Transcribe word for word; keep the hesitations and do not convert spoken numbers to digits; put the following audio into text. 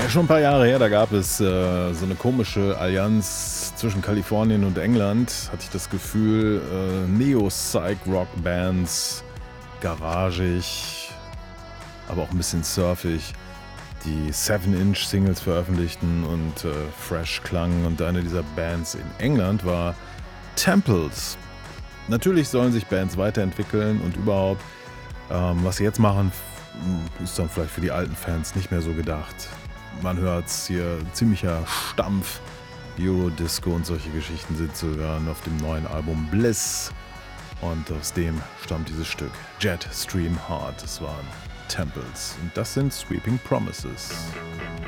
Schon ein paar Jahre her, da gab es äh, so eine komische Allianz zwischen Kalifornien und England, hatte ich das Gefühl, äh, Neo-Psych-Rock-Bands, garagig, aber auch ein bisschen surfig, die seven Inch Singles veröffentlichten und äh, fresh klangen. Und eine dieser Bands in England war Temples. Natürlich sollen sich Bands weiterentwickeln und überhaupt, ähm, was sie jetzt machen, ist dann vielleicht für die alten Fans nicht mehr so gedacht. Man hört's hier, ziemlicher Stampf, Eurodisco und solche Geschichten sind zu hören auf dem neuen Album Bliss. Und aus dem stammt dieses Stück Jet Stream Heart. Das waren Temples und das sind Sweeping Promises.